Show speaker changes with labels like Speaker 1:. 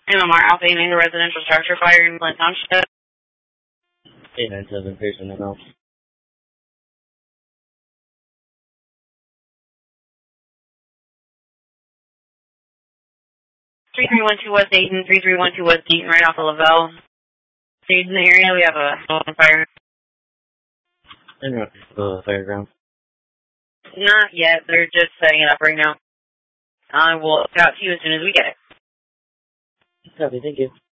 Speaker 1: MMR Alpha aiming the residential structure fire in Flint Township.
Speaker 2: 897 Pearson ML.
Speaker 1: 3312 West Dayton, 3312 West Dayton, right off of Lavelle. Stayed in the area, we have a fire.
Speaker 2: And the fairground.
Speaker 1: Not yet, they're just setting it up right now. I will get out to you as soon as we get it.
Speaker 2: Copy, thank you.